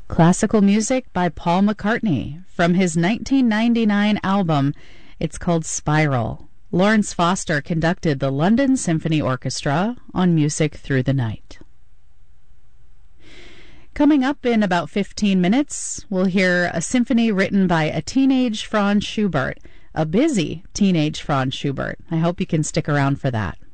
Classical music by Paul McCartney from his 1999 album. It's called Spiral. Lawrence Foster conducted the London Symphony Orchestra on Music Through the Night. Coming up in about 15 minutes, we'll hear a symphony written by a teenage Franz Schubert, a busy teenage Franz Schubert. I hope you can stick around for that.